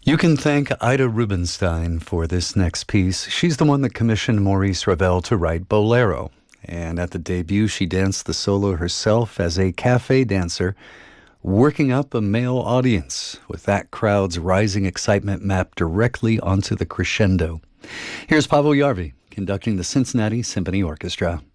You can thank Ida Rubinstein for this next piece. She's the one that commissioned Maurice Ravel to write Bolero. And at the debut, she danced the solo herself as a cafe dancer, working up a male audience with that crowd's rising excitement mapped directly onto the crescendo. Here's Pavel Järvi conducting the Cincinnati Symphony Orchestra.